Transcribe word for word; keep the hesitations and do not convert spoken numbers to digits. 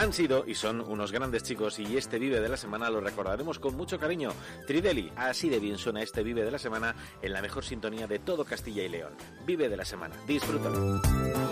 Han sido y son unos grandes chicos y este Vive de la Semana lo recordaremos con mucho cariño. Trideli, así de bien suena este Vive de la Semana en la mejor sintonía de todo Castilla y León. Vive de la Semana, disfrútalo.